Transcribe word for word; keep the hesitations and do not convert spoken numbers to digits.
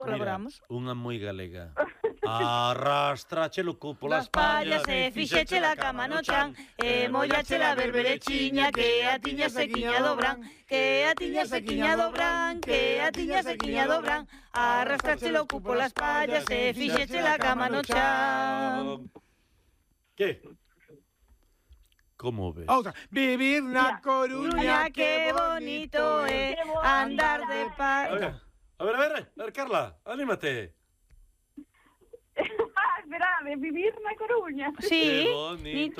Colaboramos. Mira, unha moi galega. Arrastrachelo cu polas pallas pallas e fixeche la cama no chan e mollache la berberechiña que a tiña sequiña do bran que a tiña sequiña do bran que a tiña sequiña do bran arrastrachelo cu polas pallas e fixeche la cama no chan. Que? Como ves? Outra. Vivir na Coruña, que bonito é andar de A pa... ver, a ver, a ver, a ver, Carla, anímate. Ah, esperade, vivir na Coruña. Sí, Qué bonito